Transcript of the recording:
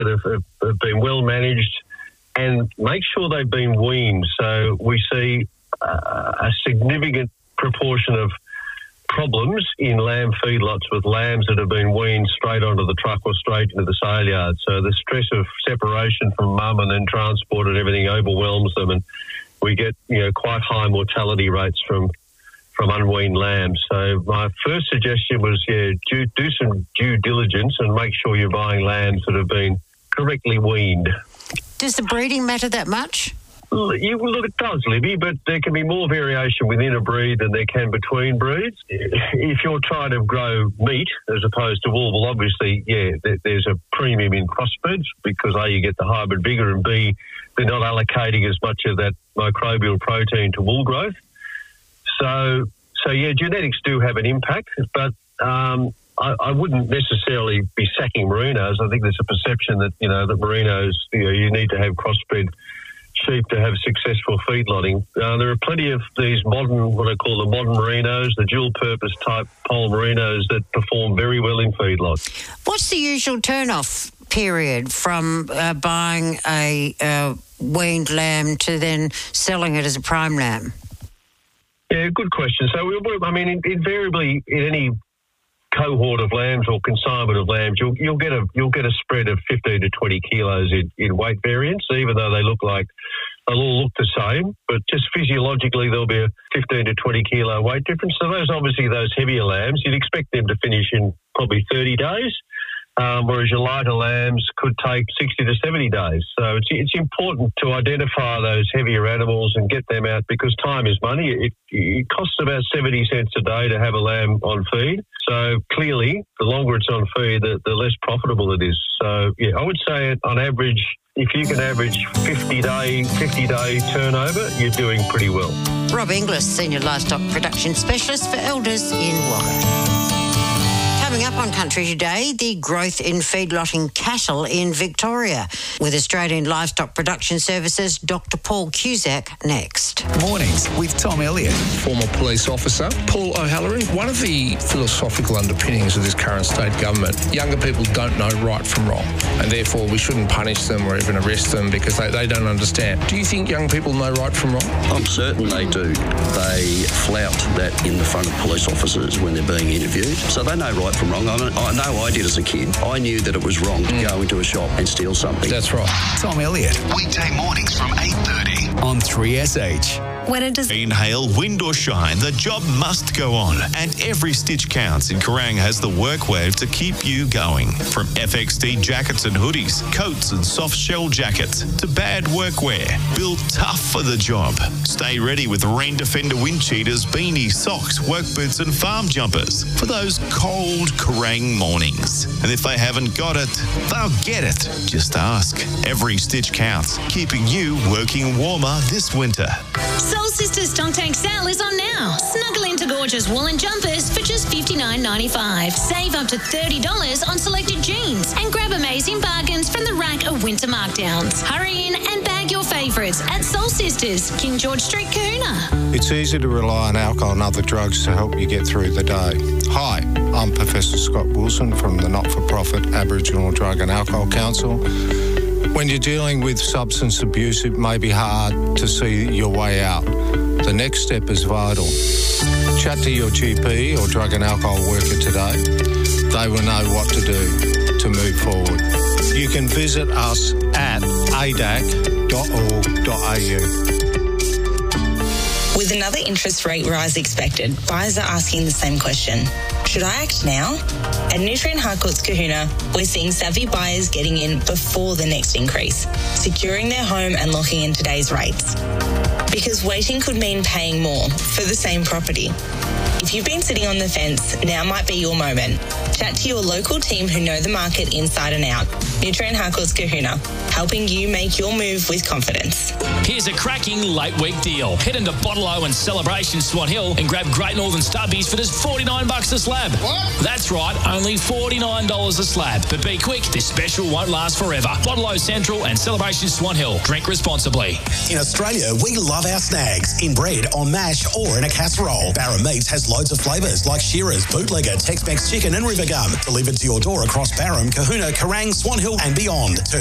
that have been well managed, and make sure they've been weaned. So we see a significant proportion of problems in lamb feedlots with lambs that have been weaned straight onto the truck or straight into the sale yard. So the stress of separation from mum and then transport and everything overwhelms them, and we get quite high mortality rates from unweaned lambs. So my first suggestion was do some due diligence and make sure you're buying lambs that have been correctly weaned. Does the breeding matter that much? Look, it does, Libby, but there can be more variation within a breed than there can between breeds. If you're trying to grow meat as opposed to wool, well, obviously, there's a premium in crossbreds because A, you get the hybrid bigger, and B, they're not allocating as much of that microbial protein to wool growth. So genetics do have an impact, but I wouldn't necessarily be sacking merinos. I think there's a perception that, that merinos, you need to have crossbred sheep to have successful feedlotting. There are plenty of these modern, what I call the modern merinos, the dual-purpose type poll merinos that perform very well in feedlots. What's the usual turn-off period from buying a weaned lamb to then selling it as a prime lamb? Yeah, good question. So, invariably in any cohort of lambs or consignment of lambs, you'll get a spread of 15 to 20 kilos in weight variance, even though they'll all look the same. But just physiologically, there'll be a 15 to 20 kilo weight difference. So those heavier lambs, you'd expect them to finish in probably 30 days. Whereas your lighter lambs could take 60 to 70 days. So it's important to identify those heavier animals and get them out because time is money. It costs about 70 cents a day to have a lamb on feed. So clearly, the longer it's on feed, the less profitable it is. So, I would say on average, if you can average 50-day turnover, you're doing pretty well. Rob Inglis, Senior Livestock Production Specialist for Elders in Wagga. Coming up on Country Today, the growth in feedlotting cattle in Victoria. With Australian Livestock Production Services, Dr. Paul Cusack next. Mornings with Tom Elliott. Former police officer Paul O'Halloran. One of the philosophical underpinnings of this current state government, younger people don't know right from wrong, and therefore we shouldn't punish them or even arrest them because they don't understand. Do you think young people know right from wrong? I'm certain they do. They flout that in the front of police officers when they're being interviewed. So they know right from wrong. I know I did as a kid. I knew that it was wrong to go into a shop and steal something. That's right. Tom Elliott. Weekday mornings from 8:30 on 3SH. When it does rain, hail, wind or shine, the job must go on. And every stitch counts in Kerrang has the workwear to keep you going. From FXD jackets and hoodies, coats and soft shell jackets, to bad workwear, built tough for the job. Stay ready with Rain Defender wind cheaters, beanies, socks, work boots and farm jumpers for those cold Kerrang mornings. And if they haven't got it, they'll get it. Just ask. Every stitch counts, keeping you working warmer this winter. Soul Sisters Stock Tank Sale is on now. Snuggle into gorgeous woolen jumpers for just $59.95. Save up to $30 on selected jeans and grab amazing bargains from the rack of winter markdowns. Hurry in and bag your favourites at Soul Sisters, King George Street, Kahuna. It's easy to rely on alcohol and other drugs to help you get through the day. Hi, I'm Professor Scott Wilson from the not-for-profit Aboriginal Drug and Alcohol Council. When you're dealing with substance abuse, it may be hard to see your way out. The next step is vital. Chat to your GP or drug and alcohol worker today. They will know what to do to move forward. You can visit us at adac.org.au. With another interest rate rise expected, buyers are asking the same question. Should I act now? At Nutrien Harcourts Kahuna, we're seeing savvy buyers getting in before the next increase, securing their home and locking in today's rates. Because waiting could mean paying more for the same property. If you've been sitting on the fence, now might be your moment. Chat to your local team who know the market inside and out. Nutrien Harcourts Kahuna, helping you make your move with confidence. Here's a cracking late week deal. Head into Bottle-O and Celebration Swan Hill and grab Great Northern Stubbies for just $49 a slab. What? That's right, only $49 a slab. But be quick, this special won't last forever. Bottle-O Central and Celebration Swan Hill. Drink responsibly. In Australia, we love our snags in bread, on mash or in a casserole. Barra Meats has loads of flavours like Shearer's, Bootlegger, Tex-Mex Chicken and River Gum. Delivered to your door across Barham, Kahuna, Kerrang, Swan Hill and beyond.